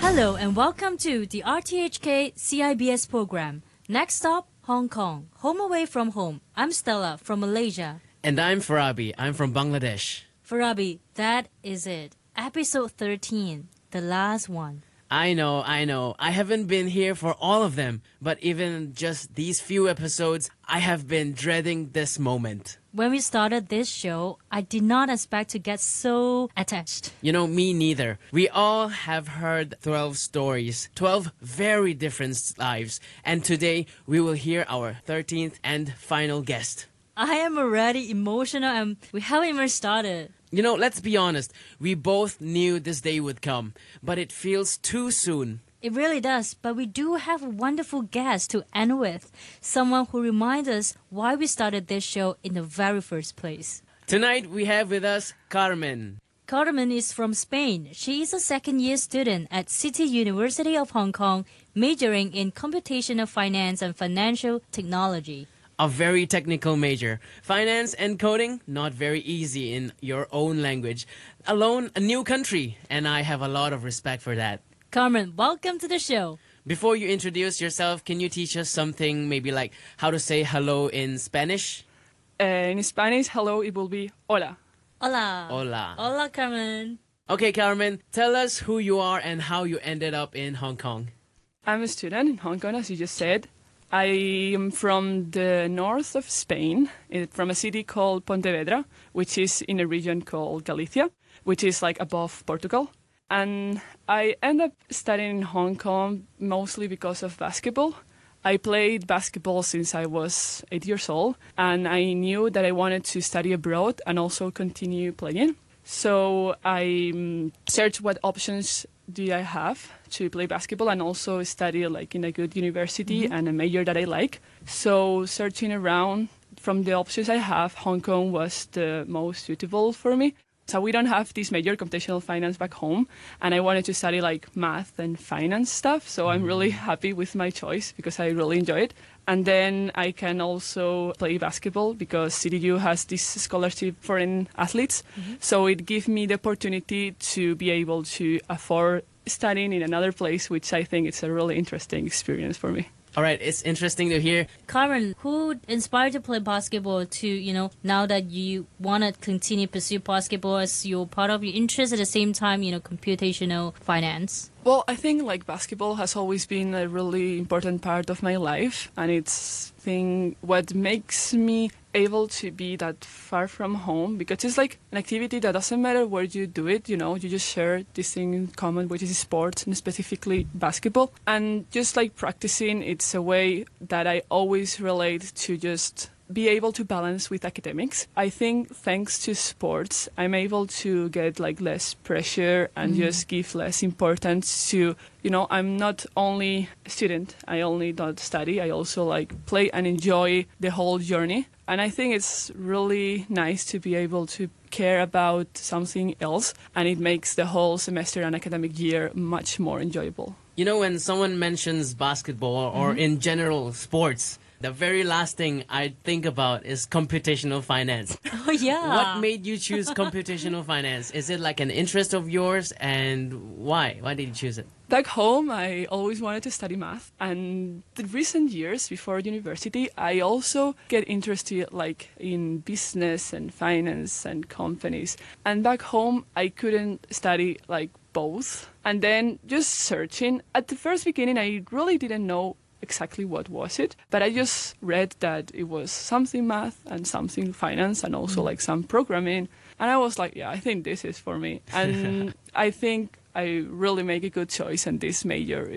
Hello and welcome to the RTHK CIBS program. Next stop, Hong Kong. Home away from home. I'm Stella from Malaysia. And I'm Farabi. I'm from Bangladesh. Farabi, that is it. Episode 13, the last one. I know. I haven't been here for all of them, but even just these few episodes, I have been dreading this moment. When we started this show, I did not expect to get so attached. You know, me neither. We all have heard 12 stories, 12 very different lives, and today we will hear our 13th and final guest. I am already emotional and we haven't even started. You know, let's be honest, we both knew this day would come, but it feels too soon. It really does, but we do have a wonderful guest to end with, someone who reminds us why we started this show in the very first place. Tonight we have with us Carmen. Carmen is from Spain. She is a second-year student at City University of Hong Kong, majoring in computational finance and financial technology. A very technical major. Finance and coding, not very easy in your own language. Alone, a new country, and I have a lot of respect for that. Carmen, welcome to the show. Before you introduce yourself, can you teach us something, maybe like how to say hello in Spanish? In Spanish, hello, it will be hola. Hola. Hola. Hola, Carmen. Okay, Carmen, tell us who you are and how you ended up in Hong Kong. I'm a student in Hong Kong, as you just said. I am from the north of Spain, from a city called Pontevedra, which is in a region called Galicia, which is like above Portugal. And I ended up studying in Hong Kong mostly because of basketball. I played basketball since I was 8 years old, and I knew that I wanted to study abroad and also continue playing. So I searched what options do I have to play basketball and also study like in a good university and a major that I like. So searching around from the options I have, Hong Kong was the most suitable for me. So we don't have this major computational finance back home, and I wanted to study like math and finance stuff. So I'm really happy with my choice because I really enjoy it. And then I can also play basketball because CDU has this scholarship for foreign athletes. So it gives me the opportunity to be able to afford studying in another place, which I think is a really interesting experience for me. All right, it's interesting to hear. Carmen, who inspired you to play basketball to, now that you want to continue pursue basketball as your part of your interest at the same time, computational finance? Well, I think like basketball has always been a really important part of my life, and it's what makes me able to be that far from home, because it's like an activity that doesn't matter where you do it, you just share this thing in common, which is sports and specifically basketball. And just like practicing, it's a way that I always relate to just be able to balance with academics. I think thanks to sports, I'm able to get like less pressure and just give less importance to, I'm not only a student, I only don't study, I also like play and enjoy the whole journey. And I think it's really nice to be able to care about something else, and it makes the whole semester and academic year much more enjoyable. When someone mentions basketball or in general sports, the very last thing I think about is computational finance. Oh, yeah. What made you choose computational finance? Is it like an interest of yours, and why? Why did you choose it? Back home, I always wanted to study math, and the recent years before university, I also get interested like in business and finance and companies. And back home, I couldn't study like both. And then just searching, at the first beginning, I really didn't know exactly what was it, but I just read that it was something math and something finance and also like some programming, and I was like, yeah, I think this is for me. And I think I really make a good choice, and this major